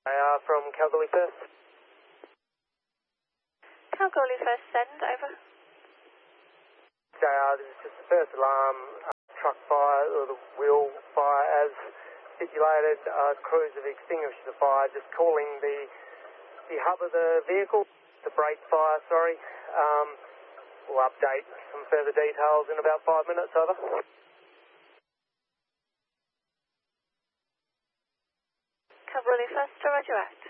From Kalgoorlie First. Kalgoorlie First, send, over. This is just the first alarm, truck fire, or the wheel fire as stipulated. Crews have extinguished the fire, just calling the hub of the vehicle, the brake fire, sorry. We'll update some further details in about 5 minutes, over. Kalgoorlie First, roger out.